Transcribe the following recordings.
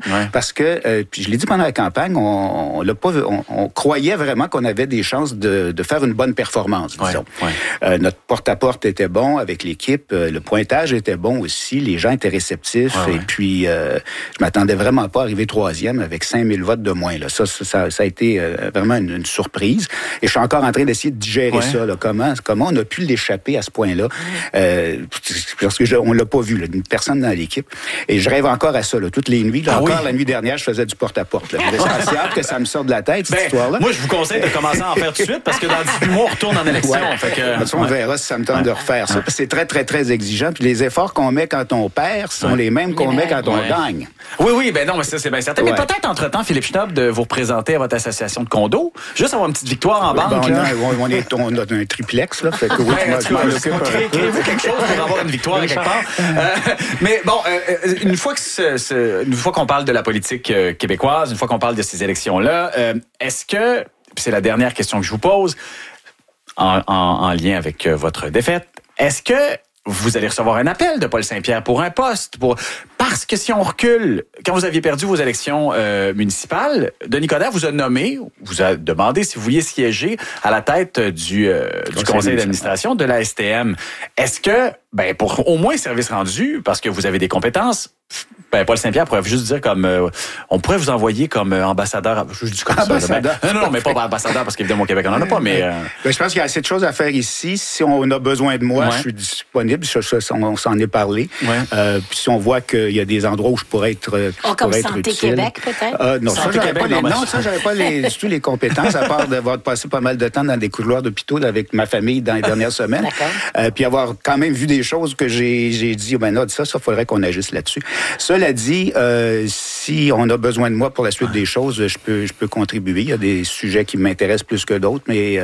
parce que, puis je l'ai dit pendant la campagne, on croyait vraiment qu'on avait des chances de faire une bonne performance, disons. Notre porte-à-porte était bon avec l'équipe, le pointage était bon aussi, les gens étaient réceptifs, et puis je m'attendais vraiment pas à arriver troisième avec 5000 votes de moins. Là. Ça a été vraiment une surprise, et je suis encore en train d'essayer de digérer ça. Là. Comment on a pu l'échapper à ce point-là, parce que on l'a pas vu, là, une personne dans l'équipe, et je rêve encore à ça, là, toutes les nuits. Là, la nuit dernière, je faisais du porte-à-porte. C'est hâte que ça me sorte de la tête, cette histoire-là. Moi, je vous conseille de commencer à en faire tout de suite, parce que dans 18 mois, on retourne en élection. On verra si ça me tente de refaire ça. Parce que c'est très, très, très exigeant. Puis les efforts qu'on met quand on perd sont les mêmes qu'on met quand on gagne. Oui, ben non, mais ça, c'est bien certain. Mais peut-être, entre-temps, Philippe Schnopp, de vous représenter à votre association de condos, juste avoir une petite victoire en banque. On a un triplex, là. Fait que créez-vous quelque chose pour avoir une victoire quelque part. Mais bon, une fois qu'on parle de la politique québécoise, une fois qu'on parle de ces élections-là, est-ce que, c'est la dernière question que je vous pose, en lien avec votre défaite, est-ce que vous allez recevoir un appel de Paul Saint-Pierre pour un poste? Parce que si on recule, quand vous aviez perdu vos élections municipales, Denis Coderre vous a nommé, vous a demandé si vous vouliez siéger à la tête du conseil d'administration de la STM. Est-ce que, pour au moins service rendu, parce que vous avez des compétences, Paul Saint-Pierre pourrait juste dire on pourrait vous envoyer comme ambassadeur. Je dis comme ambassadeur. Ça. Non, mais pas ambassadeur, parce qu'évidemment au Québec on en a pas. Mais je pense qu'il y a assez de choses à faire ici. Si on a besoin de moi, je suis disponible. On s'en est parlé. Puis si on voit qu'il y a des endroits où je pourrais être comme Santé utile. Québec peut-être. Non, ça j'avais pas du tout les compétences, à part d'avoir passé pas mal de temps dans des couloirs d'hôpitaux avec ma famille dans les dernières semaines. Puis avoir quand même vu des choses que j'ai dit, ça faudrait qu'on agisse là-dessus. Cela dit, si on a besoin de moi pour la suite des choses, je peux contribuer. Il y a des sujets qui m'intéressent plus que d'autres, mais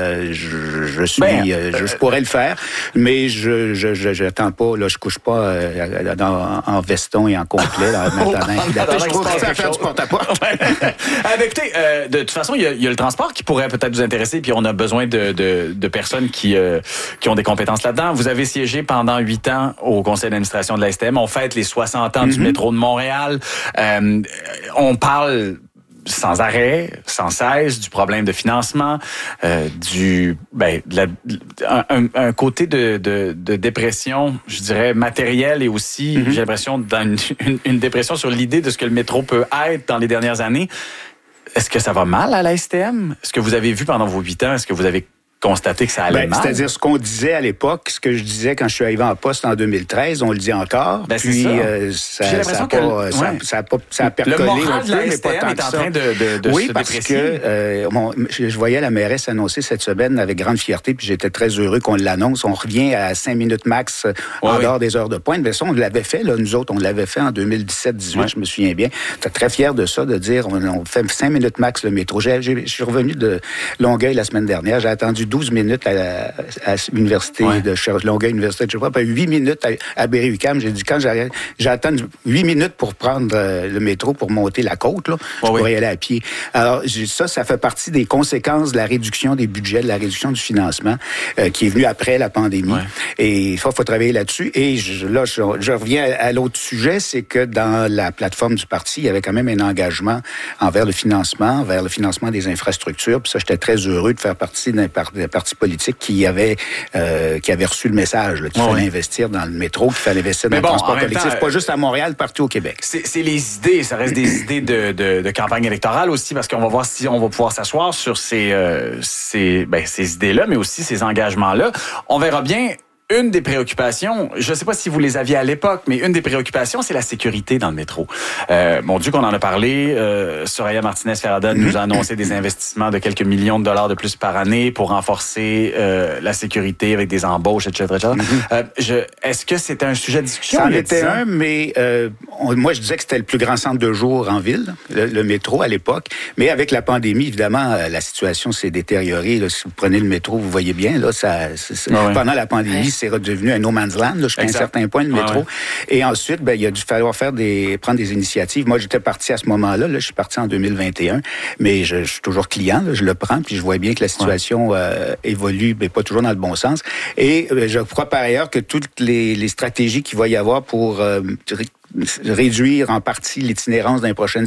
je pourrais le faire. Mais je n'attends pas, là, je couche pas en veston et en complet. Là, je trouve que ça fait du porte-à-porte. Écoutez, de toute façon, il y a le transport qui pourrait peut-être vous intéresser, puis on a besoin de personnes qui ont des compétences là-dedans. Vous avez siégé pendant 8 ans au conseil d'administration de la STM. On fête les 60 ans du métro de Montréal. On parle sans arrêt, sans cesse, du problème de financement, un côté de dépression, je dirais, matérielle, et aussi, j'ai l'impression, dans une dépression sur l'idée de ce que le métro peut être dans les dernières années. Est-ce que ça va mal à la STM? Est-ce que vous avez vu pendant vos 8 ans, est-ce que vous avez constater que ça allait mal. C'est-à-dire ce qu'on disait à l'époque, ce que je disais quand je suis arrivé en poste en 2020, on le dit encore. Puis ça a percolé. Le moral de la STM est en train de se parce déprécier. Que je voyais la mairesse annoncer cette semaine avec grande fierté, puis j'étais très heureux qu'on l'annonce. On revient à 5 minutes max en dehors des heures de pointe. Mais ça, on l'avait fait, là, nous autres, on l'avait fait en 2017-18, je me souviens bien. J'étais très fier de ça, de dire on fait 5 minutes max le métro. Je suis revenu de Longueuil la semaine dernière. J'ai attendu 12 minutes à l'université de Longueuil, université de Sherbrooke, 8 minutes à Berry-UQAM. J'ai dit, quand j'attends 8 minutes pour prendre le métro pour monter la côte, là, je pourrais y aller à pied. Alors, ça fait partie des conséquences de la réduction des budgets, de la réduction du financement qui est venue après la pandémie. Et il faut travailler là-dessus. Et je reviens à l'autre sujet, c'est que dans la plateforme du parti, il y avait quand même un engagement envers le financement des infrastructures. Puis ça, j'étais très heureux de faire partie d'un parti politique qui avait reçu le message qu'il fallait investir dans le métro, qu'il fallait investir dans le transport collectif, pas juste à Montréal, partout au Québec. C'est les idées, ça reste des idées de campagne électorale aussi, parce qu'on va voir si on va pouvoir s'asseoir sur ces idées-là, mais aussi ces engagements-là. On verra bien. Une des préoccupations, je ne sais pas si vous les aviez à l'époque, mais une des préoccupations, c'est la sécurité dans le métro. Mon Dieu, qu'on en a parlé. Soraya Martinez-Ferrada nous a annoncé des investissements de quelques millions de dollars de plus par année pour renforcer la sécurité avec des embauches, etc. Est-ce que c'était un sujet de discussion? Ça en était un, mais moi, je disais que c'était le plus grand centre de jour en ville, le métro à l'époque. Mais avec la pandémie, évidemment, la situation s'est détériorée. Là, si vous prenez le métro, vous voyez bien, là, pendant la pandémie, c'est redevenu un no man's land, là, jusqu'à un certain point, le métro. Et ensuite, il a dû falloir prendre des initiatives. Moi, j'étais parti à ce moment-là. Là, je suis parti en 2021. Mais je suis toujours client. Là, je le prends, puis je vois bien que la situation évolue, mais pas toujours dans le bon sens. Et je crois par ailleurs que toutes les stratégies qu'il va y avoir pour réduire en partie l'itinérance dans les prochaines